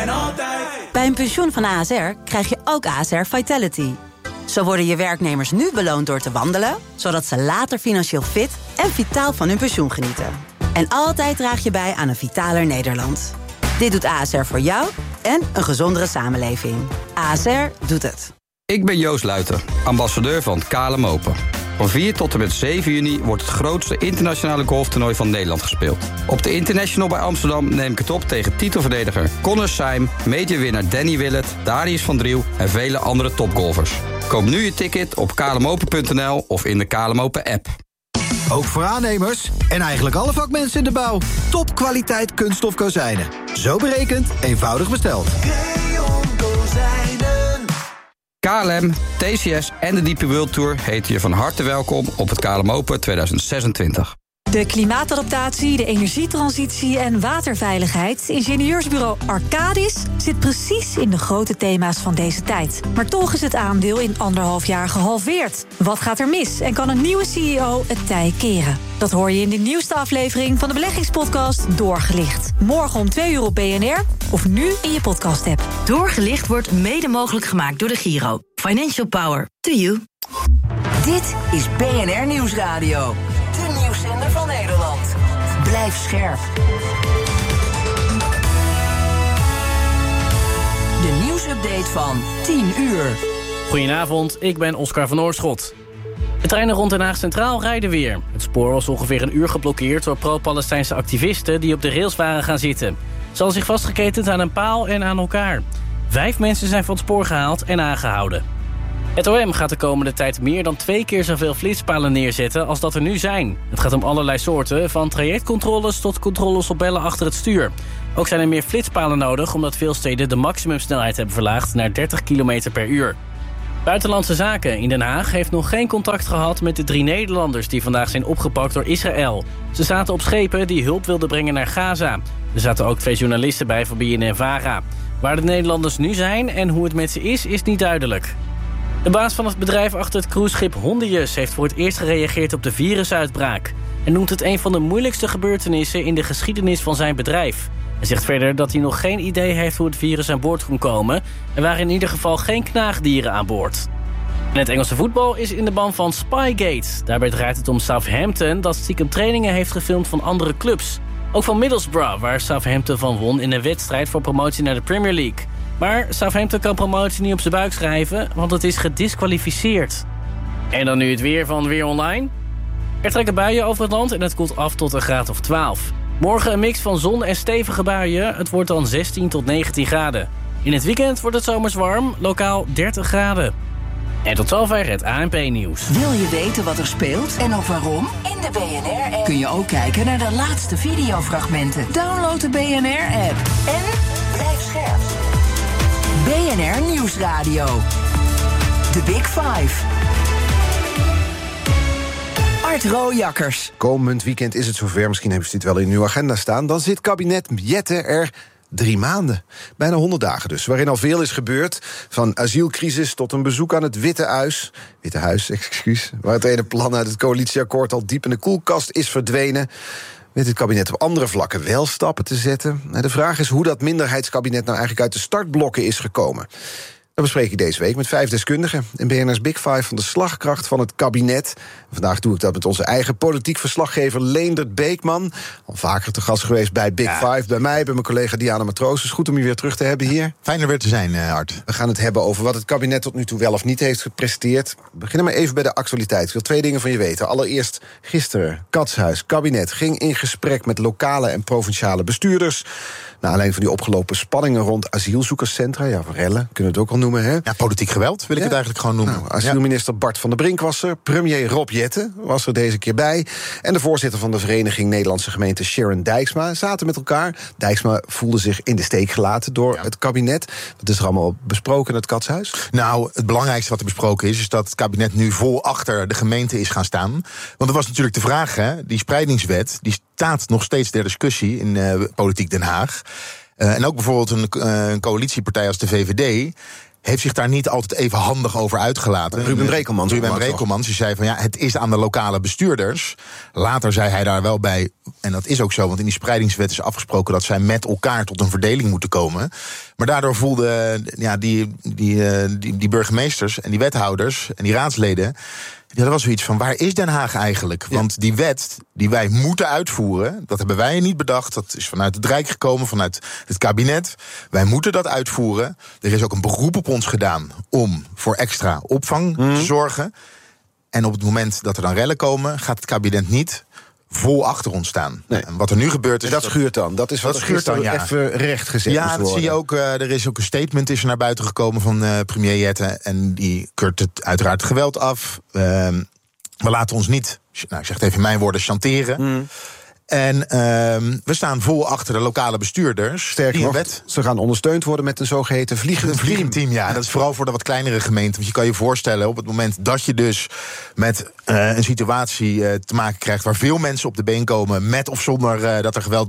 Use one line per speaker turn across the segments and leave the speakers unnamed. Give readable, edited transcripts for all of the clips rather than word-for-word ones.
en altijd.
Bij een pensioen van ASR krijg je ook ASR Vitality. Zo worden je werknemers nu beloond door te wandelen, zodat ze later financieel fit en vitaal van hun pensioen genieten. En altijd draag je bij aan een vitaler Nederland. Dit doet ASR voor jou en een gezondere samenleving. ASR doet het.
Ik ben Joost Luiten, ambassadeur van KLM Open. Van 4 tot en met 7 juni wordt het grootste internationale golftoernooi van Nederland gespeeld. Op de International bij Amsterdam neem ik het op tegen titelverdediger Connor Syme, majorwinnaar Danny Willett, Darius van Driel en vele andere topgolfers. Koop nu je ticket op klmopen.nl of in de KLM Open app.
Ook voor aannemers en eigenlijk alle vakmensen in de bouw. Topkwaliteit kunststof kozijnen. Zo berekend, eenvoudig besteld.
KLM, TCS en de DP World Tour heten je van harte welkom op het KLM Open 2026.
De klimaatadaptatie, de energietransitie en waterveiligheid. Ingenieursbureau Arcadis zit precies in de grote thema's van deze tijd. Maar toch is het aandeel in 1,5 jaar gehalveerd. Wat gaat er mis en kan een nieuwe CEO het tij keren? Dat hoor je in de nieuwste aflevering van de beleggingspodcast Doorgelicht. Morgen om 2 uur op BNR of nu in je podcast-app.
Doorgelicht wordt mede mogelijk gemaakt door de Giro. Financial Power to you.
Dit is BNR Nieuwsradio. De nieuwszender van Nederland. Blijf scherp. De nieuwsupdate van 10 uur.
Goedenavond, ik ben Oscar van Oorschot. De treinen rond Den Haag Centraal rijden weer. Het spoor was ongeveer een uur geblokkeerd door pro-Palestijnse activisten die op de rails waren gaan zitten. Ze hadden zich vastgeketend aan een paal en aan elkaar. 5 mensen zijn van het spoor gehaald en aangehouden. Het OM gaat de komende tijd meer dan 2 keer zoveel flitspalen neerzetten als dat er nu zijn. Het gaat om allerlei soorten, van trajectcontroles tot controles op bellen achter het stuur. Ook zijn er meer flitspalen nodig omdat veel steden de maximumsnelheid hebben verlaagd naar 30 km per uur. Buitenlandse Zaken in Den Haag heeft nog geen contact gehad met de 3 Nederlanders die vandaag zijn opgepakt door Israël. Ze zaten op schepen die hulp wilden brengen naar Gaza. Er zaten ook 2 journalisten bij van BNNVARA. Waar de Nederlanders nu zijn en hoe het met ze is niet duidelijk. De baas van het bedrijf achter het cruiseschip Hondius heeft voor het eerst gereageerd op de virusuitbraak en noemt het een van de moeilijkste gebeurtenissen in de geschiedenis van zijn bedrijf. Hij zegt verder dat hij nog geen idee heeft hoe het virus aan boord kon komen. Er waren in ieder geval geen knaagdieren aan boord. En het Engelse voetbal is in de ban van Spygate. Daarbij draait het om Southampton dat stiekem trainingen heeft gefilmd van andere clubs. Ook van Middlesbrough, waar Southampton van won in een wedstrijd voor promotie naar de Premier League. Maar Southampton kan promotie niet op zijn buik schrijven, want het is gediskwalificeerd. En dan nu het weer van Weer Online. Er trekken buien over het land en het koelt af tot een graad of 12. Morgen een mix van zon en stevige buien. Het wordt dan 16 tot 19 graden. In het weekend wordt het zomers warm, lokaal 30 graden. En tot zover het ANP-nieuws.
Wil je weten wat er speelt en ook waarom? In de BNR-app kun je ook kijken naar de laatste videofragmenten. Download de BNR-app en blijf scherp. BNR Nieuwsradio. The Big Five. Art Rooijakkers.
Komend weekend is het zover, misschien hebben ze dit wel in uw agenda staan. Dan zit kabinet Jette er 3 maanden. Bijna 100 dagen dus, waarin al veel is gebeurd. Van asielcrisis tot een bezoek aan het Witte Huis, waar het ene plan uit het coalitieakkoord al diep in de koelkast is verdwenen. Weet het kabinet op andere vlakken wel stappen te zetten? De vraag is hoe dat minderheidskabinet nou eigenlijk uit de startblokken is gekomen. Dat bespreek ik deze week met 5 deskundigen in BNR's Big Five van de slagkracht van het kabinet. Vandaag doe ik dat met onze eigen politiek verslaggever Leendert Beekman. Al vaker te gast geweest bij Big Five, bij mij, bij mijn collega Diana Matroos. Het is goed om je weer terug te hebben hier.
Fijn er weer te zijn, Art.
We gaan het hebben over wat het kabinet tot nu toe wel of niet heeft gepresteerd. We beginnen maar even bij de actualiteit. Ik wil 2 dingen van je weten. Allereerst, gisteren, Katshuis, kabinet, ging in gesprek met lokale en provinciale bestuurders. Naar aanleiding van die opgelopen spanningen rond asielzoekerscentra. Ja, rellen, kunnen we het ook al noemen, hè?
Ja, politiek geweld wil ik het eigenlijk gewoon noemen.
Nou, asielminister Bart van der Brink was er. Premier Rob Jetten was er deze keer bij. En de voorzitter van de Vereniging Nederlandse Gemeenten, Sharon Dijksma, zaten met elkaar. Dijksma voelde zich in de steek gelaten door het kabinet. Wat is er allemaal besproken in het Katshuis?
Nou, het belangrijkste wat er besproken is dat het kabinet nu vol achter de gemeente is gaan staan. Want er was natuurlijk de vraag, hè, die spreidingswet, die staat nog steeds ter discussie in politiek Den Haag. En ook bijvoorbeeld een coalitiepartij als de VVD. heeft zich daar niet altijd even handig over uitgelaten.
Ruben Brekelmans
die zei van het is aan de lokale bestuurders. Later zei hij daar wel bij, en dat is ook zo, want in die spreidingswet is afgesproken dat zij met elkaar tot een verdeling moeten komen. Maar daardoor voelden die burgemeesters en die wethouders en die raadsleden, dat was zoiets van, waar is Den Haag eigenlijk? Ja. Want die wet die wij moeten uitvoeren, dat hebben wij niet bedacht. Dat is vanuit het Rijk gekomen, vanuit het kabinet. Wij moeten dat uitvoeren. Er is ook een beroep op ons gedaan om voor extra opvang te zorgen. En op het moment dat er dan rellen komen, gaat het kabinet niet vol achter ons staan. Nee. En wat er nu gebeurt is...
Dat schuurt dan. Dat is wat schuurt dan, even recht gezet
moest worden. Dat zie je ook. Er is ook een statement is er naar buiten gekomen van premier Jette. En die keurt het uiteraard geweld af. We laten ons niet, ik zeg het even in mijn woorden, chanteren. En we staan vol achter de lokale bestuurders.
Sterker nog, ze gaan ondersteund worden met een zogeheten vliegend team.
Ja, dat is vooral voor de wat kleinere gemeenten. Want je kan je voorstellen, op het moment dat je dus met een situatie te maken krijgt waar veel mensen op de been komen, met of zonder dat er geweld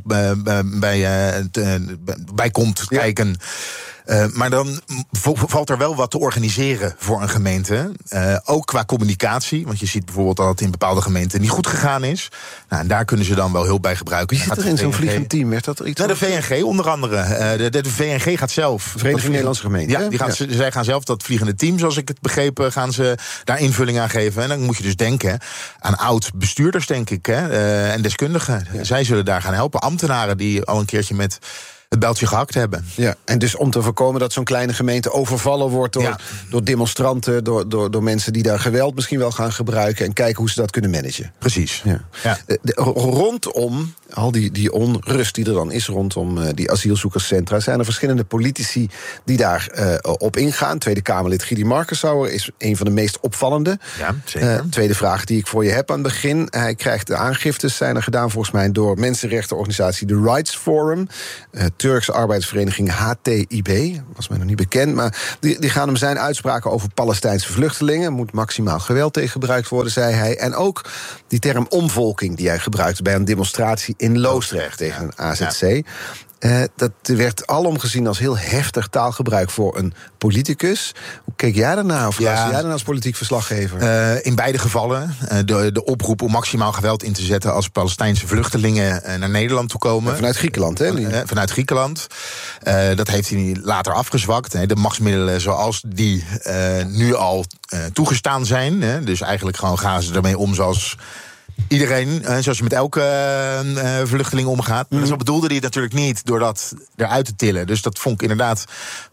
bij komt kijken. Maar dan valt er wel wat te organiseren voor een gemeente. Ook qua communicatie. Want je ziet bijvoorbeeld dat het in bepaalde gemeenten niet goed gegaan is. Nou, en daar kunnen ze dan wel hulp bij gebruiken.
Wie zit er in zo'n vliegend team? Werd dat iets?
De VNG onder andere. De VNG gaat zelf.
Vereniging Nederlandse Gemeenten.
Ja, zij gaan zelf dat vliegende team, zoals ik het begrepen, gaan ze daar invulling aan geven. En dan moet je dus denken aan oud-bestuurders, denk ik. En deskundigen. Ja. Zij zullen daar gaan helpen. Ambtenaren die al een keertje met het bijltje gehakt hebben.
Ja, en dus om te voorkomen dat zo'n kleine gemeente overvallen wordt door demonstranten, door mensen die daar geweld misschien wel gaan gebruiken en kijken hoe ze dat kunnen managen.
Precies.
Ja. Rondom al die onrust die er dan is rondom die asielzoekerscentra, zijn er verschillende politici die daar op ingaan. Tweede Kamerlid Giedi Markensauer is een van de meest opvallende.
Ja, zeker.
Tweede vraag die ik voor je heb aan het begin. Hij krijgt de aangiftes, zijn er gedaan volgens mij door mensenrechtenorganisatie The Rights Forum, Turkse arbeidsvereniging HTIB, was mij nog niet bekend, maar die gaan hem zijn uitspraken over Palestijnse vluchtelingen. Moet maximaal geweld tegen gebruikt worden, zei hij. En ook die term omvolking die hij gebruikte bij een demonstratie in Loosdrecht tegen een AZC. Ja. Dat werd alom gezien als heel heftig taalgebruik voor een politicus. Hoe keek jij daarnaar? Of luister jij dan als politiek verslaggever?
In beide gevallen. De oproep om maximaal geweld in te zetten als Palestijnse vluchtelingen naar Nederland toe komen.
Vanuit Griekenland, hè?
Vanuit Griekenland. Dat heeft hij later afgezwakt. De machtsmiddelen zoals die nu al toegestaan zijn. Dus eigenlijk gewoon gaan ze ermee om zoals iedereen, zoals je met elke vluchteling omgaat. Maar zo bedoelde hij het natuurlijk niet door dat eruit te tillen. Dus dat vond ik inderdaad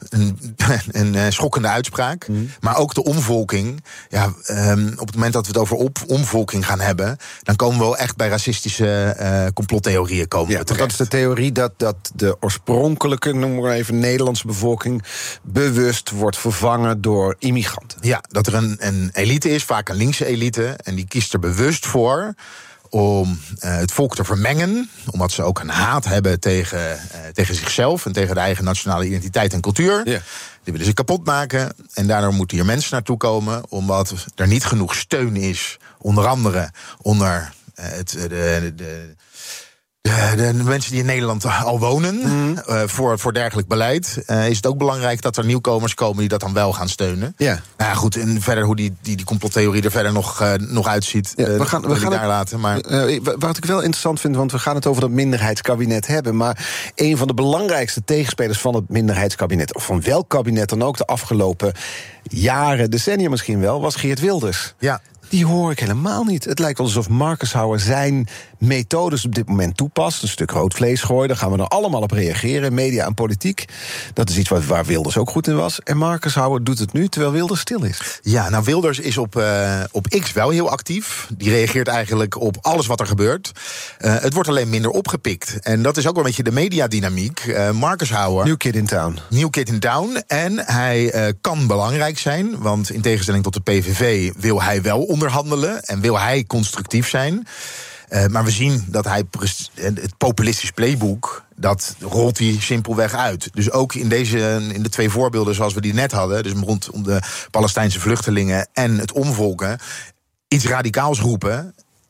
een schokkende uitspraak. Maar ook de omvolking. Ja, op het moment dat we het over omvolking gaan hebben, dan komen we wel echt bij racistische complottheorieën komen.
Ja, dat is de theorie dat de oorspronkelijke, noem maar even, Nederlandse bevolking bewust wordt vervangen door immigranten.
Ja, dat er een elite is, vaak een linkse elite, en die kiest er bewust voor om het volk te vermengen, omdat ze ook een haat hebben tegen zichzelf en tegen de eigen nationale identiteit en cultuur. Yeah. Die willen ze kapot maken en daardoor moeten hier mensen naartoe komen, omdat er niet genoeg steun is, onder andere onder de mensen die in Nederland al wonen, voor dergelijk beleid, is het ook belangrijk dat er nieuwkomers komen die dat dan wel gaan steunen. Ja. Nou ja, goed, en verder hoe die complottheorie er verder nog uitziet, we gaan daar laten. Maar
wat ik wel interessant vind, want we gaan het over dat minderheidskabinet hebben, maar een van de belangrijkste tegenspelers van het minderheidskabinet, of van welk kabinet dan ook de afgelopen jaren, decennia misschien wel, was Geert Wilders. Ja. Die hoor ik helemaal niet. Het lijkt wel alsof Markensauer zijn methodes op dit moment toepast. Een stuk rood vlees gooien, daar gaan we dan allemaal op reageren. Media en politiek, dat is iets waar Wilders ook goed in was. En Markensauer doet het nu, terwijl Wilders stil is.
Ja, nou, Wilders is op X wel heel actief. Die reageert eigenlijk op alles wat er gebeurt. Het wordt alleen minder opgepikt. En dat is ook wel een beetje de mediadynamiek. Markensauer,
New Kid in Town.
New Kid in Town. En hij kan belangrijk zijn, want in tegenstelling tot de PVV wil hij wel onderhandelen en wil hij constructief zijn. Maar we zien dat hij het populistisch playbook, dat rolt hij simpelweg uit. Dus ook in de twee voorbeelden zoals we die net hadden, dus rondom de Palestijnse vluchtelingen en het omvolken, iets radicaals roepen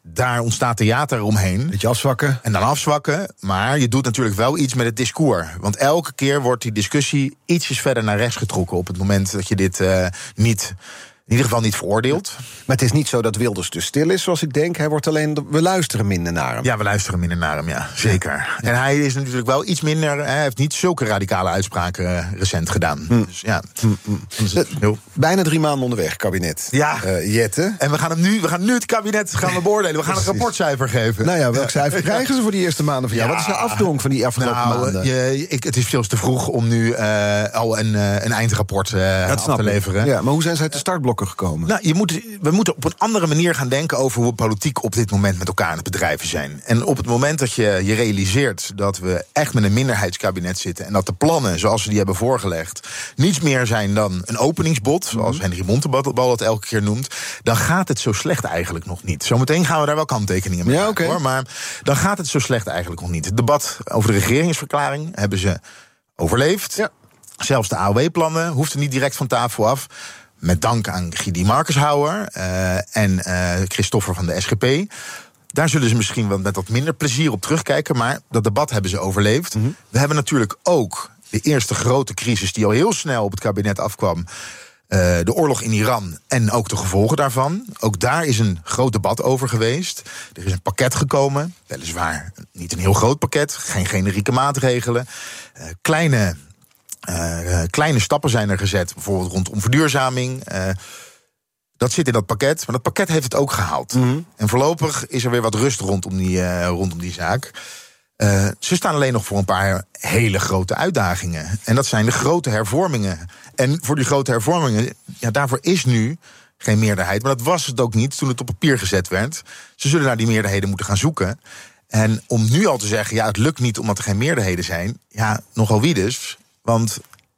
Daar ontstaat theater omheen.
Beetje afzwakken.
En dan afzwakken. Maar je doet natuurlijk wel iets met het discours. Want elke keer wordt die discussie ietsjes verder naar rechts getrokken. Op het moment dat je dit in ieder geval niet veroordeeld.
Maar het is niet zo dat Wilders dus stil is, zoals ik denk. Hij wordt alleen, we luisteren minder naar hem.
Ja, we luisteren minder naar hem, ja. Zeker. Ja. En hij is natuurlijk wel iets minder. Hij heeft niet zulke radicale uitspraken recent gedaan. Dus ja.
Bijna 3 maanden onderweg, kabinet.
Ja.
Jette.
En we gaan nu het kabinet beoordelen. We gaan een rapportcijfer geven.
Nou ja, welk cijfer krijgen ze voor die eerste maanden van jou? Wat is de afdronk van die afgelopen maanden?
Het is veel te vroeg om nu al een eindrapport af te leveren.
Ja, maar hoe zijn ze uit de startblokken gekomen?
Nou, we moeten op een andere manier gaan denken over hoe politiek op dit moment met elkaar aan het bedrijven zijn. En op het moment dat je realiseert dat we echt met een minderheidskabinet zitten en dat de plannen zoals we die hebben voorgelegd niets meer zijn dan een openingsbod, zoals Henry Bontebal het elke keer noemt, dan gaat het zo slecht eigenlijk nog niet. Zometeen gaan we daar wel kanttekeningen mee maken, hoor, maar dan gaat het zo slecht eigenlijk nog niet. Het debat over de regeringsverklaring hebben ze overleefd. Ja. Zelfs de AOW-plannen hoefden niet direct van tafel af. Met dank aan Guidy Markenshouwer en Christoffer van de SGP. Daar zullen ze misschien wel met wat minder plezier op terugkijken. Maar dat debat hebben ze overleefd. We hebben natuurlijk ook de eerste grote crisis die al heel snel op het kabinet afkwam. De oorlog in Iran en ook de gevolgen daarvan. Ook daar is een groot debat over geweest. Er is een pakket gekomen. Weliswaar niet een heel groot pakket. Geen generieke maatregelen. Kleine stappen zijn er gezet, bijvoorbeeld rondom verduurzaming. Dat zit in dat pakket, maar dat pakket heeft het ook gehaald. En voorlopig is er weer wat rust rondom die zaak. Ze staan alleen nog voor een paar hele grote uitdagingen. En dat zijn de grote hervormingen. En voor die grote hervormingen, daarvoor is nu geen meerderheid. Maar dat was het ook niet toen het op papier gezet werd. Ze zullen naar die meerderheden moeten gaan zoeken. En om nu al te zeggen, het lukt niet omdat er geen meerderheden zijn. Nogal wie dus. Want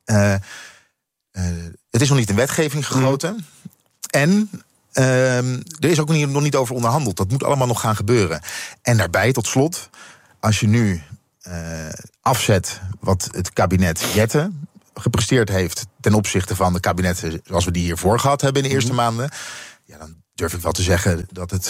het is nog niet in wetgeving gegoten. En er is ook nog niet over onderhandeld. Dat moet allemaal nog gaan gebeuren. En daarbij, tot slot, als je nu afzet wat het kabinet Jette gepresteerd heeft ten opzichte van de kabinetten zoals we die hiervoor gehad hebben in de eerste maanden, dan durf ik wel te zeggen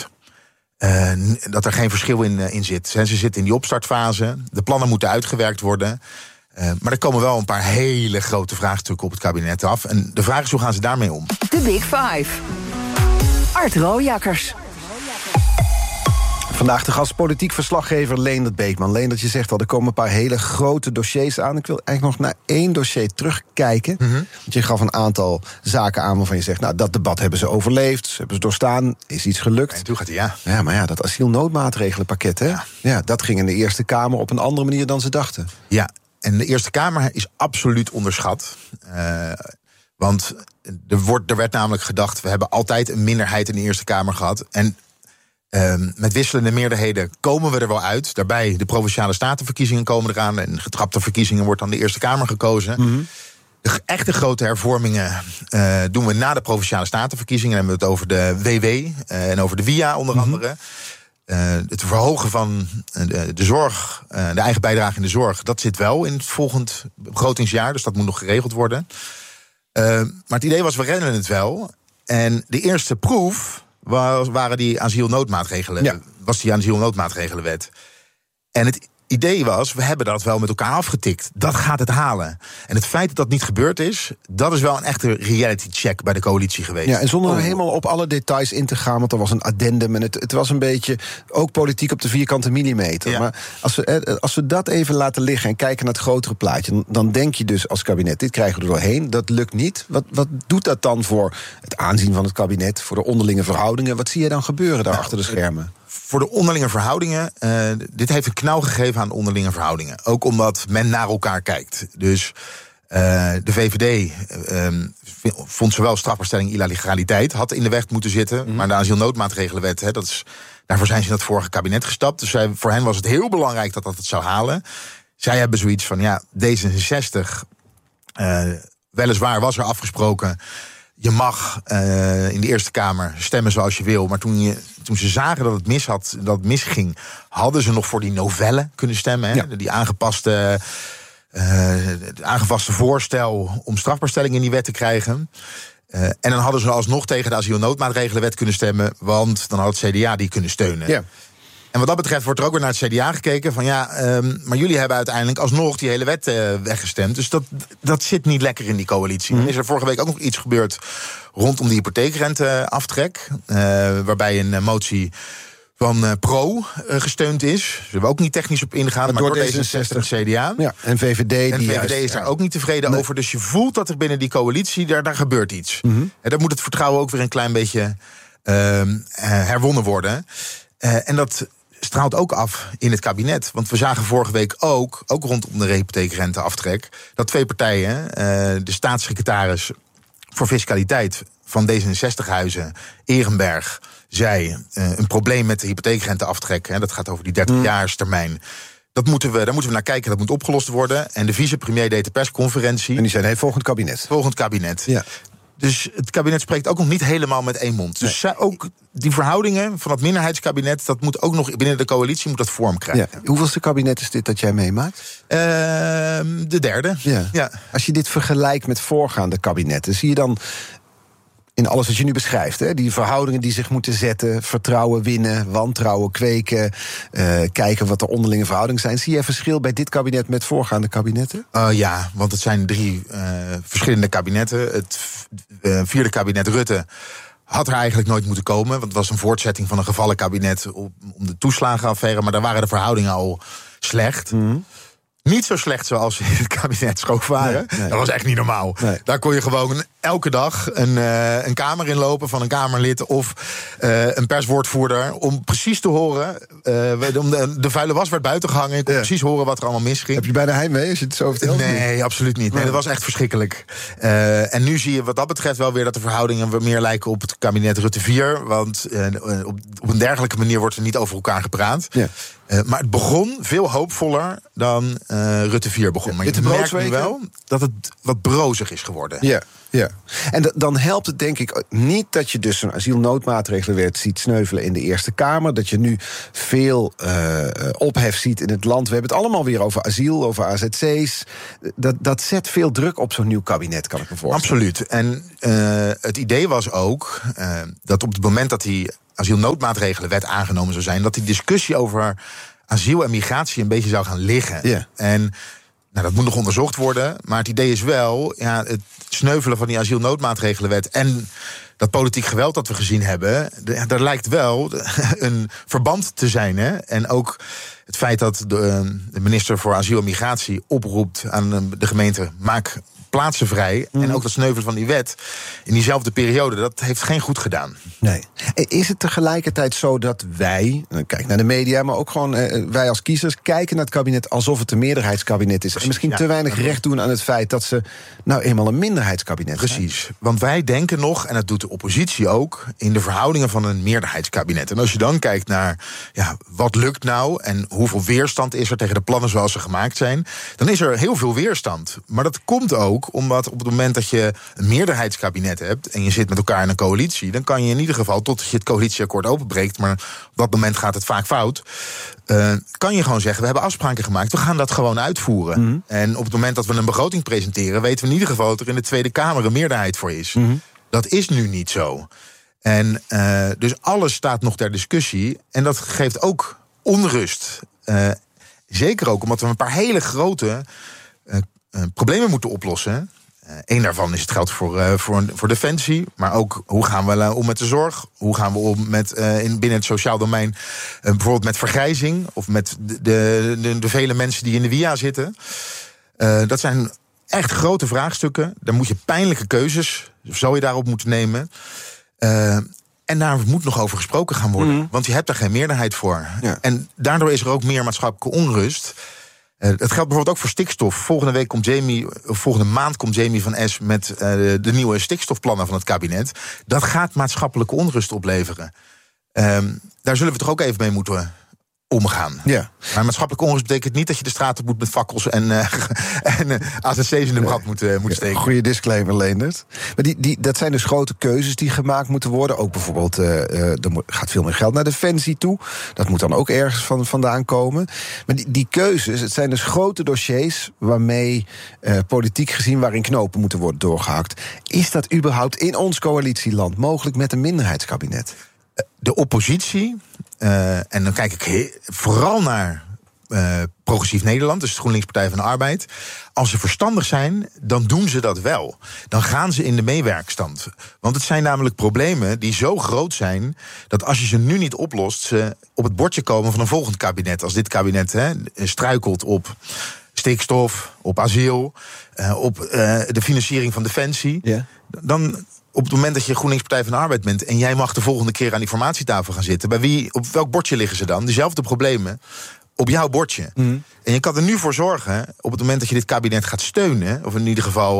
dat er geen verschil in zit. Ze zitten in die opstartfase. De plannen moeten uitgewerkt worden. Maar er komen wel een paar hele grote vraagstukken op het kabinet af. En de vraag is, hoe gaan ze daarmee om?
De Big Five. Art Rooijakkers.
Vandaag de gast politiek verslaggever Leendert Beekman. Leendert, je zegt al, er komen een paar hele grote dossiers aan. Ik wil eigenlijk nog naar 1 dossier terugkijken. Want je gaf een aantal zaken aan waarvan je zegt, dat debat hebben ze overleefd, ze hebben ze doorstaan, is iets gelukt.
En toen gaat hij
Ja, maar dat asielnoodmaatregelenpakket, hè? Ja, dat ging in de Eerste Kamer op een andere manier dan ze dachten.
Ja. En de Eerste Kamer is absoluut onderschat. Want er werd namelijk gedacht, we hebben altijd een minderheid in de Eerste Kamer gehad. En met wisselende meerderheden komen we er wel uit. Daarbij de Provinciale Statenverkiezingen komen eraan. En getrapte verkiezingen wordt dan de Eerste Kamer gekozen. De echte grote hervormingen doen we na de Provinciale Statenverkiezingen. Dan hebben we het over de WW en over de WIA onder andere. Het verhogen van de zorg, de eigen bijdrage in de zorg, dat zit wel in het volgend begrotingsjaar, dus dat moet nog geregeld worden. Maar het idee was, we redden het wel. En de eerste proef waren die asielnoodmaatregelen, was die asielnoodmaatregelenwet. En het idee was, we hebben dat wel met elkaar afgetikt. Dat gaat het halen. En het feit dat dat niet gebeurd is, dat is wel een echte reality check bij de coalitie geweest.
Ja, en zonder helemaal op alle details in te gaan, want er was een addendum en het was een beetje ook politiek op de vierkante millimeter. Ja. Maar als we dat even laten liggen en kijken naar het grotere plaatje, dan denk je dus als kabinet, dit krijgen we er doorheen, dat lukt niet. Wat doet dat dan voor het aanzien van het kabinet, voor de onderlinge verhoudingen? Wat zie je dan gebeuren daar achter de schermen?
Voor de onderlinge verhoudingen, dit heeft een knauw gegeven aan de onderlinge verhoudingen. Ook omdat men naar elkaar kijkt. Dus de VVD vond zowel strafbaarstelling illegaliteit had in de weg moeten zitten. Maar de asielnoodmaatregelenwet, daarvoor zijn ze in het vorige kabinet gestapt. Dus voor hen was het heel belangrijk dat het zou halen. Zij hebben zoiets van, D66, weliswaar was er afgesproken, je mag in de Eerste Kamer stemmen zoals je wil. Maar toen ze zagen dat het misging, hadden ze nog voor die novelle kunnen stemmen. Hè? Ja. Die aangepaste voorstel om strafbaarstelling in die wet te krijgen. En dan hadden ze alsnog tegen de asielnoodmaatregelenwet kunnen stemmen, want dan had het CDA die kunnen steunen.
Ja.
En wat dat betreft wordt er ook weer naar het CDA gekeken van maar jullie hebben uiteindelijk alsnog die hele wet weggestemd. Dus dat zit niet lekker in die coalitie. Dan is er vorige week ook nog iets gebeurd rondom die hypotheekrenteaftrek, waarbij een motie van Pro gesteund is. Daar hebben we ook niet technisch op ingegaan, maar door D66 en CDA.
Ja, en VVD.
VVD is daar ook niet tevreden over. Dus je voelt dat er binnen die coalitie, daar gebeurt iets. En dan moet het vertrouwen ook weer een klein beetje herwonnen worden. En dat straalt ook af in het kabinet. Want we zagen vorige week ook rondom de hypotheekrenteaftrek, dat 2 partijen, de staatssecretaris voor fiscaliteit van D66-huizen, Ehrenberg, zei een probleem met de hypotheekrenteaftrek. Dat gaat over die 30-jaarstermijn. Daar moeten we naar kijken, dat moet opgelost worden. En de vicepremier deed de persconferentie.
En die zei, volgend kabinet.
Volgend kabinet.
Ja.
Dus het kabinet spreekt ook nog niet helemaal met één mond. Dus ook die verhoudingen van het minderheidskabinet, dat moet ook nog binnen de coalitie moet dat vorm krijgen.
Ja. Hoeveelste kabinet is dit dat jij meemaakt?
De derde. Ja.
Als je dit vergelijkt met voorgaande kabinetten, zie je dan in alles wat je nu beschrijft, die verhoudingen die zich moeten zetten, vertrouwen winnen, wantrouwen kweken, kijken wat de onderlinge verhoudingen zijn. Zie je verschil bij dit kabinet met voorgaande kabinetten?
Ja, want het zijn 3 verschillende kabinetten. Het 4e kabinet Rutte had er eigenlijk nooit moeten komen, want het was een voortzetting van een gevallen kabinet om de toeslagenaffaire, maar daar waren de verhoudingen al slecht. Niet zo slecht zoals in het kabinet Schoof waren. Nee. Dat was echt niet normaal. Nee. Daar kon je gewoon elke dag een kamer inlopen van een Kamerlid of een perswoordvoerder om precies te horen. De vuile was werd buiten gehangen. Je kon precies horen wat er allemaal misging.
Heb je bijna heimwee als je het zo vertelt?
Nee, absoluut niet. Nee, dat was echt verschrikkelijk. En nu zie je wat dat betreft wel weer dat de verhoudingen weer meer lijken op het kabinet Rutte 4. Want op een dergelijke manier wordt er niet over elkaar gepraat. Ja. Maar het begon veel hoopvoller dan Rutte 4 begon. Maar je merkt nu wel dat het wat brozig is geworden.
Ja. En dan helpt het denk ik niet dat je dus een asielnoodmaatregelenwet ziet sneuvelen in de Eerste Kamer. Dat je nu veel ophef ziet in het land. We hebben het allemaal weer over asiel, over AZC's. Dat zet veel druk op zo'n nieuw kabinet, kan ik me voorstellen.
Absoluut. En het idee was ook dat op het moment dat die asielnoodmaatregelenwet aangenomen zou zijn, dat die discussie over asiel en migratie een beetje zou gaan liggen. Yeah. En dat moet nog onderzocht worden. Maar het idee is wel, het sneuvelen van die asielnoodmaatregelenwet en dat politiek geweld dat we gezien hebben, daar lijkt wel een verband te zijn. Hè? En ook het feit dat de minister voor asiel en migratie oproept aan de gemeente, maak plaatsen vrij. En ook dat sneuvelen van die wet in diezelfde periode, dat heeft geen goed gedaan.
Nee. Is het tegelijkertijd zo dat wij, kijk naar de media, maar ook gewoon wij als kiezers, kijken naar het kabinet alsof het een meerderheidskabinet is? Precies, en misschien te weinig recht doen aan het feit dat ze nou eenmaal een minderheidskabinet zijn?
Precies. Want wij denken nog, en dat doet de oppositie ook, in de verhoudingen van een meerderheidskabinet. En als je dan kijkt naar wat lukt nou en hoeveel weerstand is er tegen de plannen zoals ze gemaakt zijn, dan is er heel veel weerstand. Maar dat komt ook omdat op het moment dat je een meerderheidskabinet hebt en je zit met elkaar in een coalitie, dan kan je in ieder geval, tot je het coalitieakkoord openbreekt, maar op dat moment gaat het vaak fout, kan je gewoon zeggen, we hebben afspraken gemaakt, we gaan dat gewoon uitvoeren. En op het moment dat we een begroting presenteren, weten we in ieder geval dat er in de Tweede Kamer een meerderheid voor is. Dat is nu niet zo. En dus alles staat nog ter discussie en dat geeft ook onrust. Zeker ook omdat we een paar hele grote problemen moeten oplossen. Eén daarvan is het geld voor defensie. Maar ook hoe gaan we om met de zorg? Hoe gaan we om met binnen het sociaal domein bijvoorbeeld met vergrijzing of met de vele mensen die in de WIA zitten? Dat zijn echt grote vraagstukken. Daar moet je pijnlijke keuzes, zou je daarop moeten nemen. En daar moet nog over gesproken gaan worden. Want je hebt daar geen meerderheid voor. Ja. En daardoor is er ook meer maatschappelijke onrust. Dat geldt bijvoorbeeld ook voor stikstof. Volgende maand komt Jamie van Es met de nieuwe stikstofplannen van het kabinet. Dat gaat maatschappelijke onrust opleveren. Daar zullen we toch ook even mee moeten omgaan.
Ja.
Maar maatschappelijk onrust betekent niet dat je de straat op moet met fakkels en AZC's in de brand moet steken.
Goeie disclaimer, Leendert. Maar dat zijn dus grote keuzes die gemaakt moeten worden. Ook bijvoorbeeld, er gaat veel meer geld naar Defensie toe. Dat moet dan ook ergens vandaan komen. Maar die keuzes, het zijn dus grote dossiers waarmee politiek gezien waarin knopen moeten worden doorgehakt. Is dat überhaupt in ons coalitieland mogelijk met een minderheidskabinet?
De oppositie, en dan kijk ik vooral naar Progressief Nederland, dus de GroenLinks Partij van de Arbeid. Als ze verstandig zijn, dan doen ze dat wel. Dan gaan ze in de meewerkstand. Want het zijn namelijk problemen die zo groot zijn dat als je ze nu niet oplost, ze op het bordje komen van een volgend kabinet. Als dit kabinet struikelt op stikstof, op asiel, op de financiering van Defensie, dan op het moment dat je GroenLinks Partij van de Arbeid bent en jij mag de volgende keer aan die formatietafel gaan zitten, op welk bordje liggen ze dan? Dezelfde problemen op jouw bordje. En je kan er nu voor zorgen, op het moment dat je dit kabinet gaat steunen, of in ieder geval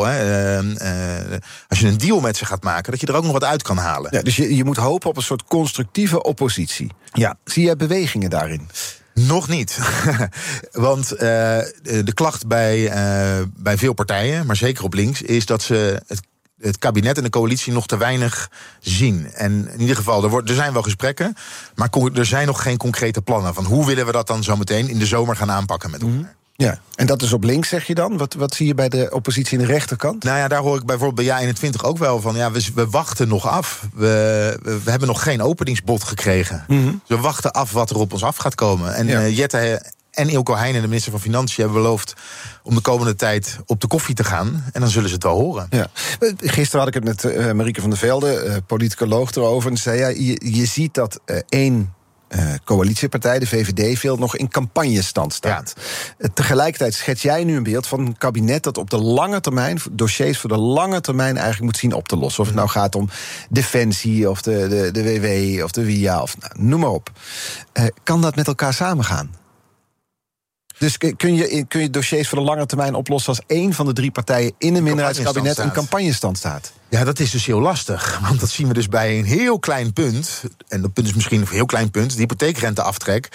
als je een deal met ze gaat maken, dat je er ook nog wat uit kan halen.
Ja, dus je moet hopen op een soort constructieve oppositie.
Ja.
Zie jij bewegingen daarin?
Nog niet. Want de klacht bij veel partijen, maar zeker op links, is dat ze het kabinet en de coalitie nog te weinig zien. En in ieder geval, er zijn wel gesprekken, maar er zijn nog geen concrete plannen van hoe willen we dat dan zo meteen in de zomer gaan aanpakken met elkaar.
Ja, en dat is op links, zeg je dan? Wat zie je bij de oppositie in de rechterkant?
Nou ja, daar hoor ik bijvoorbeeld bij JA21 ook wel van, ja, we wachten nog af. We hebben nog geen openingsbod gekregen. We wachten af wat er op ons af gaat komen. En Jette en Eelco Heijnen, de minister van Financiën, hebben beloofd om de komende tijd op de koffie te gaan. En dan zullen ze het wel horen. Ja.
Gisteren had ik het met Marieke van der Velde, politicoloog, erover. En zei je ziet dat één coalitiepartij, de VVD, veel nog in campagnestand staat. Ja. Tegelijkertijd schets jij nu een beeld van een kabinet dat op de lange termijn, dossiers voor de lange termijn eigenlijk moet zien op te lossen. Of het nou gaat om Defensie, of de WW, of de WIA, of noem maar op. Kan dat met elkaar samengaan? Dus kun je dossiers voor de lange termijn oplossen als één van de drie partijen in een minderheidskabinet in campagnestand staat?
Ja, dat is dus heel lastig. Want dat zien we dus bij een heel klein punt. En dat punt is misschien een heel klein punt, de hypotheekrenteaftrek.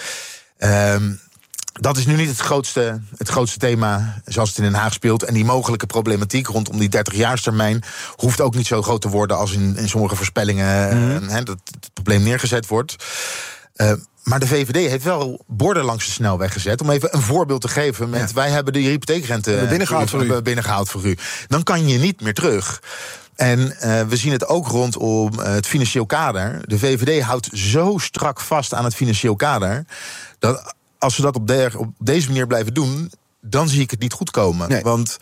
Dat is nu niet het grootste thema zoals het in Den Haag speelt. En die mogelijke problematiek rondom die 30-jaarstermijn hoeft ook niet zo groot te worden als in sommige voorspellingen dat het probleem neergezet wordt. Maar de VVD heeft wel borden langs de snelweg gezet. Om even een voorbeeld te geven met wij hebben de hypotheekrente binnengehaald voor u. Dan kan je niet meer terug. En we zien het ook rondom het financieel kader. De VVD houdt zo strak vast aan het financieel kader dat als we dat op deze manier blijven doen, dan zie ik het niet goed komen. Nee. Want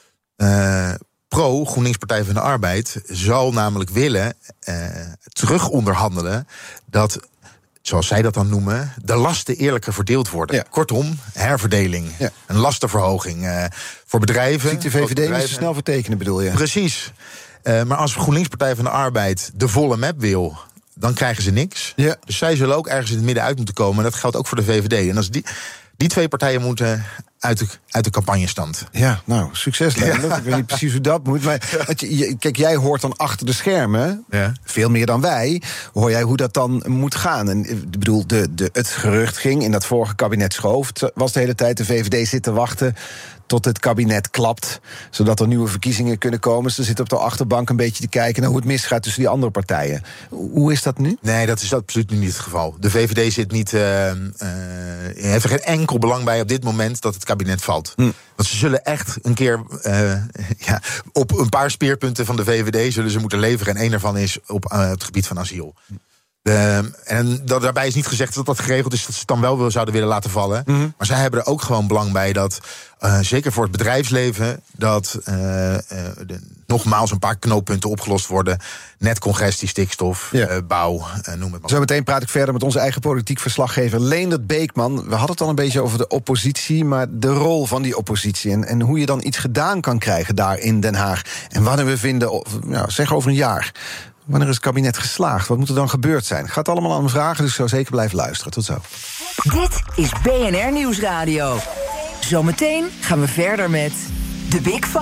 GroenLinks Partij van de Arbeid zal namelijk willen terugonderhandelen dat, zoals zij dat dan noemen, de lasten eerlijker verdeeld worden. Ja. Kortom, herverdeling. Ja. Een lastenverhoging voor bedrijven.
Ziet de VVD niet zo snel vertekenen, bedoel je?
Precies. Maar als GroenLinks Partij van de Arbeid de volle map wil, dan krijgen ze niks. Ja. Dus zij zullen ook ergens in het midden uit moeten komen. En dat geldt ook voor de VVD. En als die twee partijen moeten uit de campagnestand.
Ja, nou, succes, Leendert. Ja. Ik weet niet precies hoe dat moet. Maar kijk, jij hoort dan achter de schermen, veel meer dan wij, hoor jij hoe dat dan moet gaan. En ik bedoel, het gerucht ging in dat vorige kabinet schoof. Het was de hele tijd de VVD zit te wachten tot het kabinet klapt, zodat er nieuwe verkiezingen kunnen komen. Ze zitten op de achterbank een beetje te kijken naar hoe het misgaat tussen die andere partijen. Hoe is dat nu?
Nee, dat is absoluut niet het geval. De VVD zit niet, heeft er geen enkel belang bij op dit moment dat het kabinet valt. Want ze zullen echt een keer op een paar speerpunten van de VVD zullen ze moeten leveren. En één daarvan is op het gebied van asiel. En daarbij is niet gezegd dat dat geregeld is dat ze het dan wel zouden willen laten vallen. Maar zij hebben er ook gewoon belang bij dat, zeker voor het bedrijfsleven, dat nogmaals een paar knooppunten opgelost worden. Net congestie, stikstof, bouw, noem het maar.
Zometeen praat ik verder met onze eigen politiek verslaggever Leendert Beekman. We hadden het al een beetje over de oppositie, maar de rol van die oppositie en hoe je dan iets gedaan kan krijgen daar in Den Haag. En wanneer we vinden, zeg over een jaar, wanneer is het kabinet geslaagd? Wat moet er dan gebeurd zijn? Gaat allemaal aan me vragen, dus ik zou zeker blijven luisteren. Tot zo.
Dit is BNR Nieuwsradio. Zometeen gaan we verder met The Big Five.